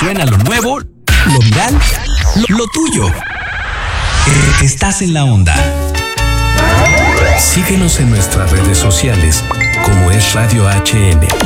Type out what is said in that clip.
suena lo nuevo, lo viral, lo tuyo. Estás en la onda. Síguenos en nuestras redes sociales como es Radio HN.